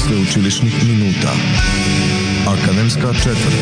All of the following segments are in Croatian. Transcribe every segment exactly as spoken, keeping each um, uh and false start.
sveučilišnih minuta. Akademska četvrt.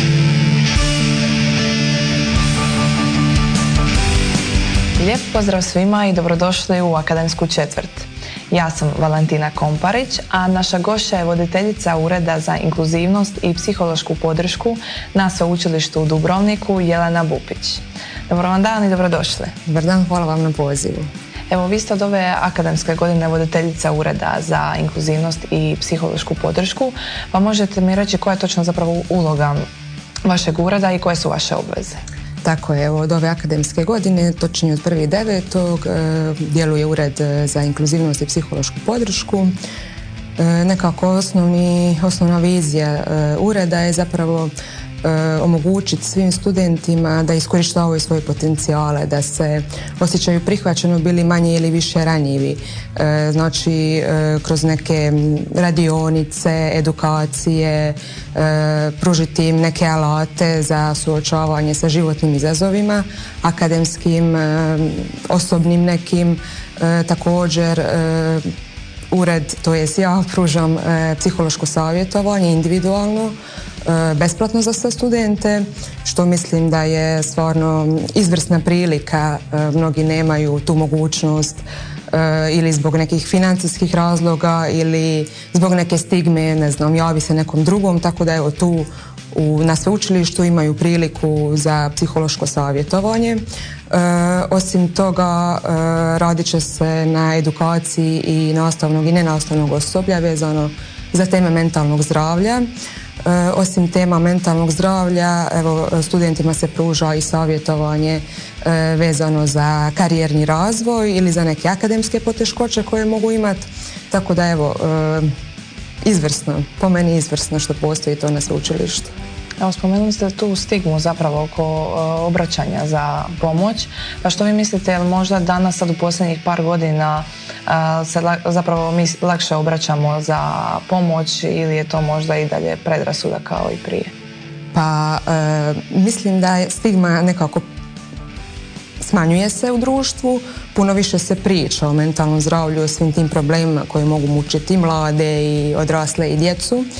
Lijep pozdrav svima i dobrodošli u Akademsku četvrt. Ja sam Valentina Komparić, a naša gošća je voditeljica Ureda za inkluzivnost i psihološku podršku na Sveučilištu u Dubrovniku, Jelena Bupić. Dobar vam dan i dobrodošli. Dobar dan, hvala vam na pozivu. Evo, vi ste od ove akademske godine voditeljica Ureda za inkluzivnost i psihološku podršku, pa možete mi reći koja je točno zapravo uloga vašeg ureda i koje su vaše obveze? Tako je, evo, od ove akademske godine, točnije od prvog devetog djeluje Ured za inkluzivnost i psihološku podršku. E, nekako osnovni, osnovna vizija e, ureda je zapravo e, omogućiti svim studentima da iskorištavaju svoje potencijale, da se osjećaju prihvaćeno, bili manje ili više ranjivi. E, znači, e, kroz neke radionice, edukacije, e, pružiti im neke alate za suočavanje sa životnim izazovima, akademskim, e, osobnim nekim, e, također e, ured, to jest ja, pružam e, psihološko savjetovanje individualno, e, besplatno za sve studente, što mislim da je stvarno izvrsna prilika. E, mnogi nemaju tu mogućnost e, ili zbog nekih financijskih razloga ili zbog neke stigme, ne znam, javi se nekom drugom, tako da evo tu u, na sveučilištu imaju priliku za psihološko savjetovanje. E, osim toga e, radit će se na edukaciji i nastavnog i nenastavnog osoblja vezano za teme mentalnog zdravlja. E, osim tema mentalnog zdravlja, evo, studentima se pruža i savjetovanje e, vezano za karijerni razvoj ili za neke akademske poteškoće koje mogu imati, tako da evo, e, izvrsno, po meni izvrsno što postoji to na sveučilištu. Evo, spomenuli ste tu stigmu zapravo oko uh, obraćanja za pomoć. Pa što vi mislite, je li možda danas sad u posljednjih par godina uh, se la, zapravo mi lakše obraćamo za pomoć ili je to možda i dalje predrasuda kao i prije? Pa uh, mislim da je stigma nekako smanjuje se u društvu, puno više se priča o mentalnom zdravlju, o svim tim problemima koji mogu mučiti i mlade i odrasle i djecu, uh,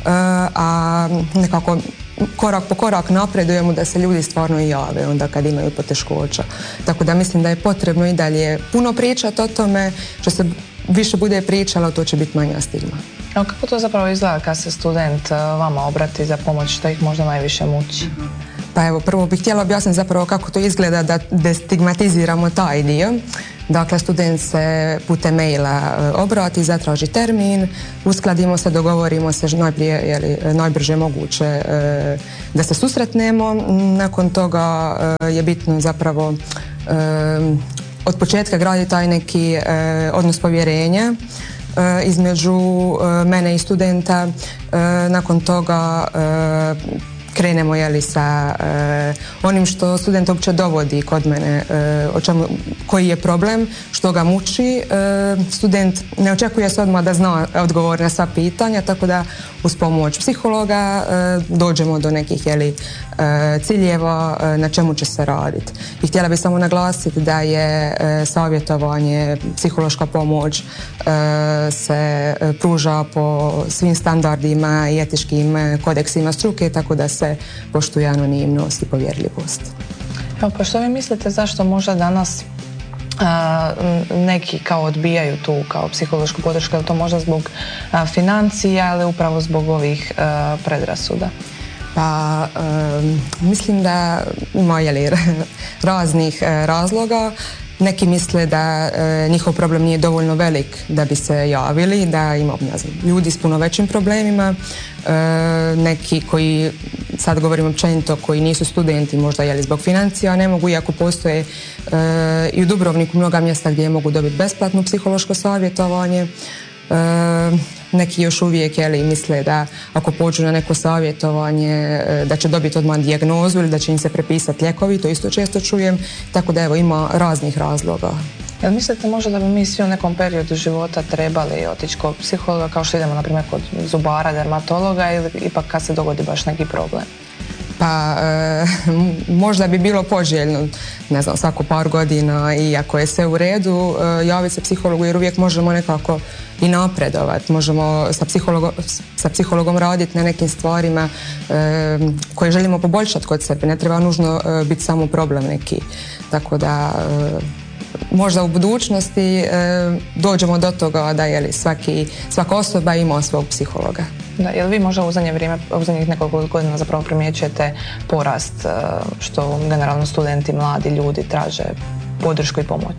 a nekako korak po korak napredujemo da se ljudi stvarno i jave onda kad imaju poteškoća. Tako da mislim da je potrebno i dalje puno pričati o tome, što se više bude pričalo, to će biti manja stigma. A kako to zapravo izgleda kad se student vama obrati za pomoć, što ih možda najviše muči? Pa evo, prvo bih htjela objasniti zapravo kako to izgleda da destigmatiziramo taj dio. Dakle, student se putem maila obrati, zatraži termin, uskladimo se, dogovorimo se najprije, jeli, najbrže moguće e, da se susretnemo. Nakon toga e, je bitno zapravo e, od početka graditi taj neki e, odnos povjerenja e, između e, mene i studenta. E, nakon toga e, krenemo, jeli, sa e, onim što student uopće dovodi kod mene, e, o čemu, koji je problem, što ga muči. E, student ne očekuje se odmah da zna odgovor na sva pitanja, tako da uz pomoć psihologa e, dođemo do nekih, jeli, e, ciljeva e, na čemu će se raditi. I htjela bih samo naglasiti da je e, savjetovanje, psihološka pomoć e, se pruža po svim standardima i etičkim kodeksima struke, tako da se poštuje anonimnost i povjerljivost. Evo, pa što vi mislite zašto možda danas a, neki kao odbijaju tu kao psihološku podršku, je to možda zbog a, financija ili upravo zbog ovih a, predrasuda? Pa um, mislim da ima, jeli, raznih e, razloga. Neki misle da e, njihov problem nije dovoljno velik da bi se javili, da ima, ne znam, ljudi s puno većim problemima. E, neki koji, sad govorim općenito, koji nisu studenti, možda, jeli, zbog financija ne mogu, iako postoje e, i u Dubrovniku mnoga mjesta gdje mogu dobiti besplatno psihološko savjetovanje. E, neki još uvijek, jeli, misle da ako pođu na neko savjetovanje da će dobiti odmah dijagnozu ili da će im se prepisati lijekovi, to isto često čujem, tako da evo, ima raznih razloga. Jel mislite možda da bi mi svi u nekom periodu života trebali otići kod psihologa kao što idemo na primjer kod zubara, dermatologa, ili ipak kad se dogodi baš neki problem? Pa e, možda bi bilo poželjno, ne znam, svako par godina i ako je sve u redu, e, javiti se psihologu, jer uvijek možemo nekako i napredovati. Možemo sa psihologom, sa psihologom raditi na nekim stvarima e, koje želimo poboljšati kod sebe. Ne treba nužno e, biti samo problem neki. Tako da e, možda u budućnosti e, dođemo do toga da je svaki, svaka osoba ima svog psihologa. Da, jel vi možda u zadnje vrijeme, u zadnjih nekoliko godina zapravo primjećujete porast što generalno studenti, mladi ljudi traže podršku i pomoć?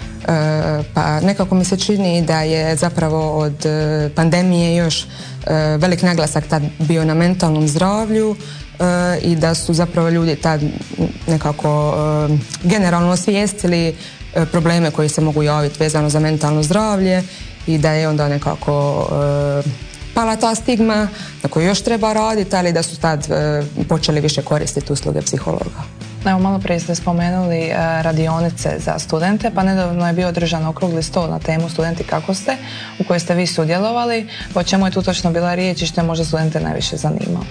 E, pa nekako mi se čini da je zapravo od pandemije još e, velik naglasak tad bio na mentalnom zdravlju e, i da su zapravo ljudi tad nekako e, generalno osvijestili e, probleme koji se mogu javiti vezano za mentalno zdravlje i da je onda nekako e, pala ta stigma na koju još treba raditi, ali da su tad e, počeli više koristiti usluge psihologa. Evo, malo prije ste spomenuli e, radionice za studente, pa nedavno je bio održan okrugli stol na temu Studenti kako ste, u kojoj ste vi sudjelovali. O čemu je tu točno bila riječ i što je možda studente najviše zanimalo?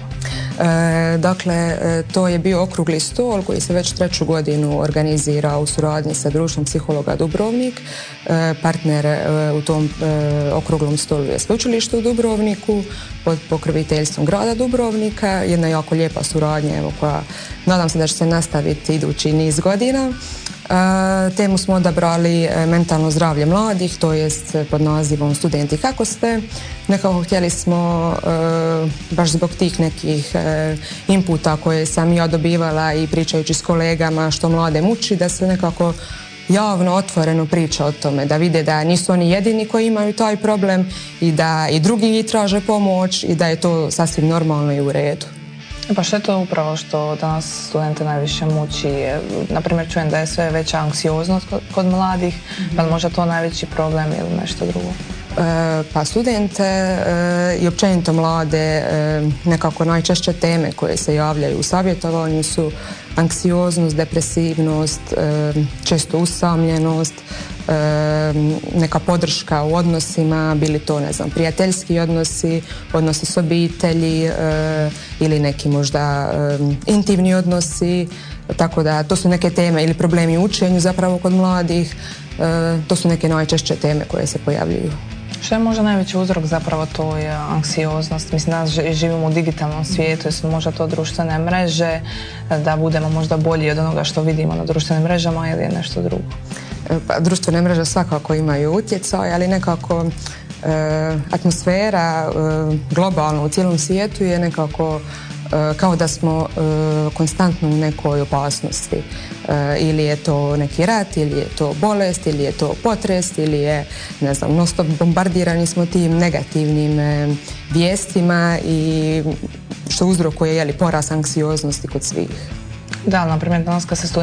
E, dakle, e, to je bio okrugli stol koji se već treću godinu organizira u suradnji sa Društvom psihologa Dubrovnik. E, partner e, u tom e, okruglom stolu je Sveučilište u Dubrovniku pod pokroviteljstvom grada Dubrovnika. Jedna jako lijepa suradnja, evo, koja nadam se da će se nastaviti idući niz godina. E, temu smo odabrali e, mentalno zdravlje mladih, to jest pod nazivom Studenti kako ste. Nekako htjeli smo e, baš zbog tih nekih e, inputa koje sam ja dobivala i pričajući s kolegama što mlade muči, da se nekako javno, otvoreno priča o tome, da vide da nisu oni jedini koji imaju taj problem i da i drugi traže pomoć i da je to sasvim normalno i u redu. Pa što je to upravo što danas studente najviše muči? Naprimjer, čujem da je sve veća anksioznost kod, kod mladih, mm-hmm. pa možda to najveći problem ili nešto drugo? E, pa studente e, i općenito mlade e, nekako najčešće teme koje se javljaju u savjetovanju su anksioznost, depresivnost, e, često usamljenost, e, neka podrška u odnosima, bili to, ne znam, prijateljski odnosi, odnosi s obitelji e, ili neki možda e, intimni odnosi, tako da to su neke teme ili problemi u učenju zapravo kod mladih, e, to su neke najčešće teme koje se pojavljuju. Što je možda najveći uzrok zapravo to je anksioznost? Mislim, danas živimo u digitalnom svijetu, jesu možda to društvene mreže, da budemo možda bolji od onoga što vidimo na društvenim mrežama ili je nešto drugo? Pa, društvene mreže svakako imaju utjecaj, ali nekako e, atmosfera e, globalno u cijelom svijetu je nekako e, kao da smo e, konstantno u nekoj opasnosti. E, ili je to neki rat, ili je to bolest, ili je to potres, ili je, ne znam, non stop bombardirani smo tim negativnim e, vijestima i što uzrokuje, jeli, porast anksioznosti kod svih. Da, na primjer, danas kad se studenti